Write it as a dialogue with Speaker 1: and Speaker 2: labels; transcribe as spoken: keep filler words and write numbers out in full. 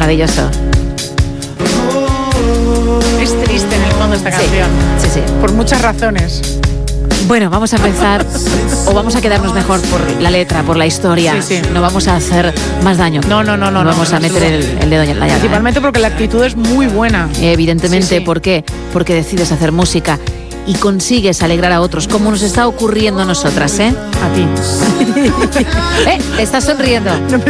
Speaker 1: maravilloso.
Speaker 2: Es triste en el fondo esta
Speaker 1: Sí,
Speaker 2: canción.
Speaker 1: sí, sí.
Speaker 2: Por muchas razones.
Speaker 1: Bueno, vamos a empezar, o vamos a quedarnos mejor por la letra, por la historia.
Speaker 2: Sí, sí.
Speaker 1: No vamos a hacer más daño.
Speaker 2: No, no, no, no.
Speaker 1: No vamos
Speaker 2: no,
Speaker 1: a meter el, el dedo en la llaga. ¿eh?
Speaker 2: Principalmente porque la actitud es muy buena.
Speaker 1: Evidentemente,
Speaker 2: Sí, sí.
Speaker 1: ¿por qué? Porque decides hacer música y consigues alegrar a otros, como nos está ocurriendo a nosotras, ¿eh?
Speaker 2: A ti.
Speaker 1: ¿Eh? Estás sonriendo.